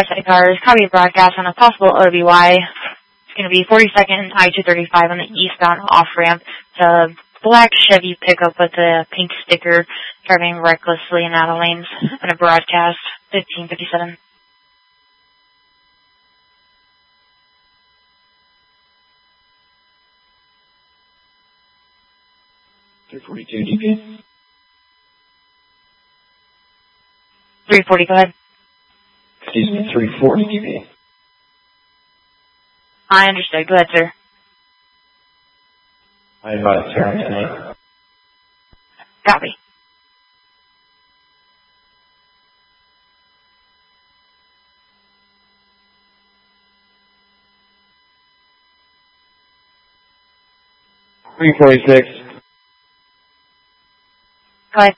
specified cars, copy of broadcast on a possible OWI. It's going to be 42nd I-235 on the eastbound off-ramp. It's a black Chevy pickup with a pink sticker, driving recklessly in out of lanes. On a broadcast, 1557. 342 DP. 340, go ahead. Excuse me, 340 DP. I understood. Go ahead, sir. I advise, sir, tonight. Copy. $346. Go ahead.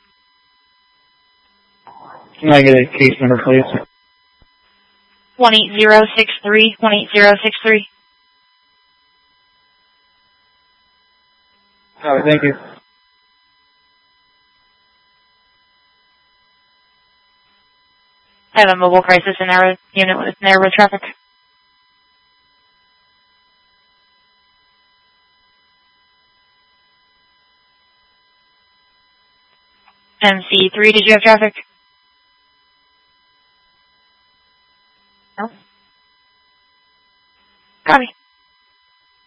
Can I get a case number, please? 18063, 18063. All right, thank you. I have a mobile crisis in our unit with narrow traffic. MC3, did you have traffic? No. Copy.